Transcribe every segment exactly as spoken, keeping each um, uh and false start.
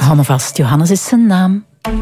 Hou me vast, Johannes is zijn naam.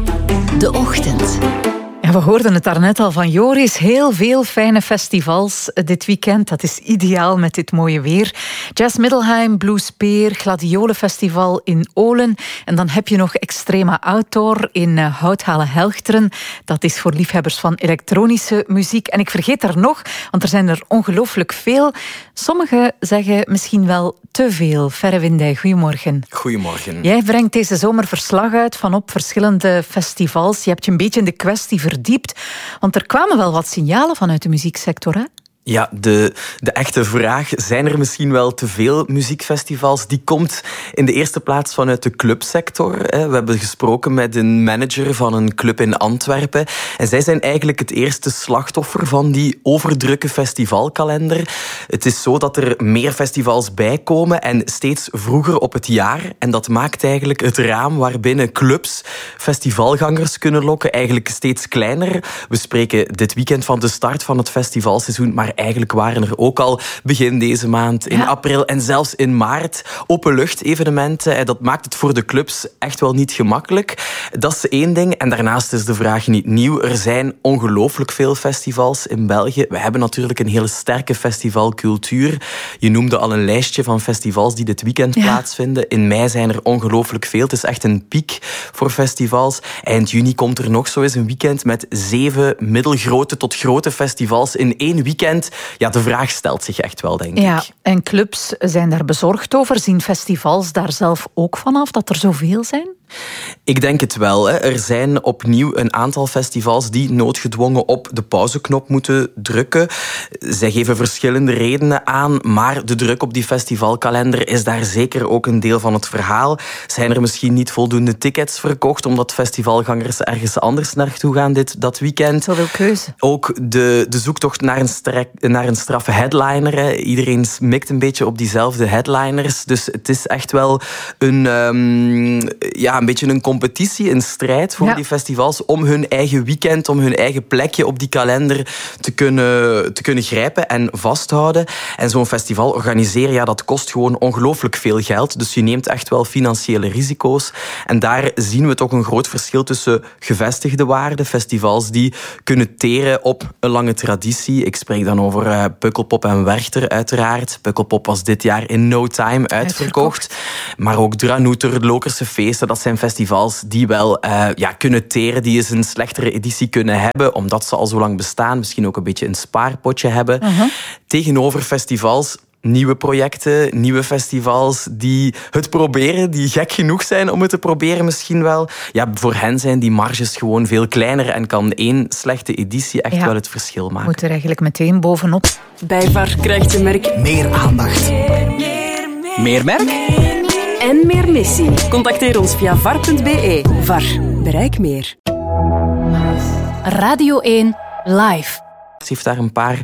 De Ochtend. Ja, we hoorden het daarnet al van Joris. Heel veel fijne festivals dit weekend. Dat is ideaal met dit mooie weer. Jazz Middelheim, Blues Peer, Gladiolenfestival in Olen. En dan heb je nog Extrema Outdoor in Houthalen-Helchteren. Dat is voor liefhebbers van elektronische muziek. En ik vergeet er nog, want er zijn er ongelooflijk veel. Sommigen zeggen misschien wel te veel. Ferre Windij, goedemorgen. Goedemorgen. Jij brengt deze zomer verslag uit van op verschillende festivals. Je hebt je een beetje in de kwestie verdiept. Want er kwamen wel wat signalen vanuit de muzieksector, hè? Ja, de, de echte vraag, zijn er misschien wel te veel muziekfestivals? Die komt in de eerste plaats vanuit de clubsector. We hebben gesproken met een manager van een club in Antwerpen. En zij zijn eigenlijk het eerste slachtoffer van die overdrukke festivalkalender. Het is zo dat er meer festivals bijkomen en steeds vroeger op het jaar. En dat maakt eigenlijk het raam waarbinnen clubs festivalgangers kunnen lokken eigenlijk steeds kleiner. We spreken dit weekend van de start van het festivalseizoen, maar eigenlijk waren er ook al begin deze maand, in ja. april en zelfs in maart, openlucht-evenementen. Dat maakt het voor de clubs echt wel niet gemakkelijk. Dat is één ding. En daarnaast is de vraag niet nieuw. Er zijn ongelooflijk veel festivals in België. We hebben natuurlijk een hele sterke festivalcultuur. Je noemde al een lijstje van festivals die dit weekend ja. plaatsvinden. In mei zijn er ongelooflijk veel. Het is echt een piek voor festivals. Eind juni komt er nog zo eens een weekend met zeven middelgrote tot grote festivals in één weekend. Ja, de vraag stelt zich echt wel, denk ja, ik. En clubs zijn daar bezorgd over. Zien festivals daar zelf ook vanaf dat er zoveel zijn? Ik denk het wel. Hè. Er zijn opnieuw een aantal festivals die noodgedwongen op de pauzeknop moeten drukken. Zij geven verschillende redenen aan, maar de druk op die festivalkalender is daar zeker ook een deel van het verhaal. Zijn er misschien niet voldoende tickets verkocht omdat festivalgangers ergens anders naartoe gaan dit, dat weekend? Zoveel keuze. Ook de, de zoektocht naar een, strek, naar een straffe headliner. Hè. Iedereen mikt een beetje op diezelfde headliners. Dus het is echt wel een... Um, ja, een beetje een competitie, een strijd voor ja. die festivals om hun eigen weekend, om hun eigen plekje op die kalender te kunnen, te kunnen grijpen en vasthouden. En zo'n festival organiseren, ja, dat kost gewoon ongelooflijk veel geld. Dus je neemt echt wel financiële risico's. En daar zien we toch een groot verschil tussen gevestigde waarden, festivals die kunnen teren op een lange traditie. Ik spreek dan over uh, Pukkelpop en Werchter uiteraard. Pukkelpop was dit jaar in no time uitverkocht. uitverkocht. Maar ook Dranouter, de Lokerse Feesten, dat zijn festivals die wel uh, ja, kunnen teren, die eens een slechtere editie kunnen hebben, omdat ze al zo lang bestaan, misschien ook een beetje een spaarpotje hebben. Uh-huh. Tegenover festivals, nieuwe projecten, nieuwe festivals die het proberen, die gek genoeg zijn om het te proberen misschien wel. Ja, voor hen zijn die marges gewoon veel kleiner en kan één slechte editie echt ja. wel het verschil maken. Moet er eigenlijk meteen bovenop. Bij V A R krijgt je merk meer aandacht. Meer, meer, meer, meer merk? Meer, en meer missie. Contacteer ons via var punt be. V A R. Bereik meer. Radio één Live. Ze heeft daar een paar